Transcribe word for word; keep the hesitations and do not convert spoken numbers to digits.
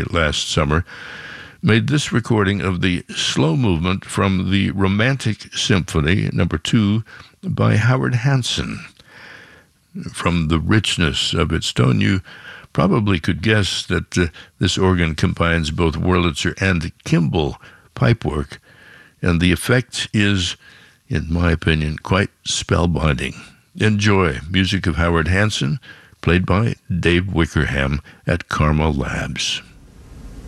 last summer, made this recording of the slow movement from the Romantic Symphony, number two, by Howard Hanson. From the richness of its tone, you probably could guess that uh, this organ combines both Wurlitzer and Kimball pipework, and the effect is, in my opinion, quite spellbinding. Enjoy music of Howard Hanson, played by Dave Wickerham at Karma Labs.